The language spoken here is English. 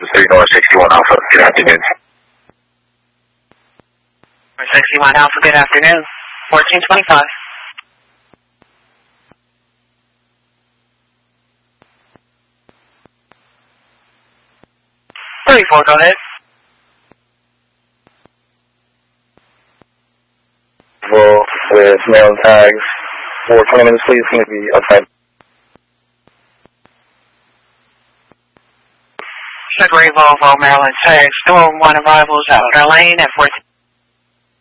30 North 61 Alpha, good afternoon. 61 Alpha, good afternoon. 1425. Go ahead. With mail and tags for 20 minutes, please. Going to be outside. Chevrolet Volvo, Maryland tags, door 1 arrivals, outer lane at 14.